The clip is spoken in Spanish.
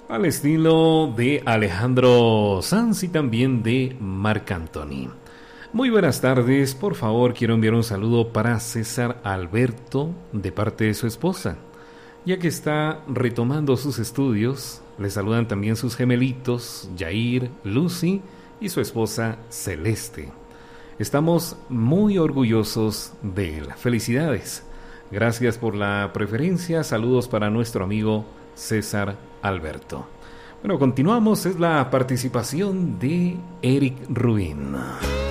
al estilo de Alejandro Sanz y también de Marc Anthony. Muy buenas tardes, por favor quiero enviar un saludo para César Alberto de parte de su esposa, ya que está retomando sus estudios. Le saludan también sus gemelitos Jair, Lucy y su esposa Celeste. Estamos muy orgullosos de él. Felicidades. Gracias por la preferencia. Saludos para nuestro amigo César Alberto. Bueno, continuamos. Es la participación de Eric Rubin.